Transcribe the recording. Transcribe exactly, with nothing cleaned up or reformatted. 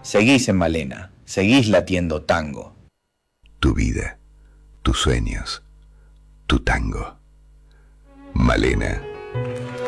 Seguís en Malena, seguís latiendo tango. Tu vida, tus sueños, tu tango. Malena.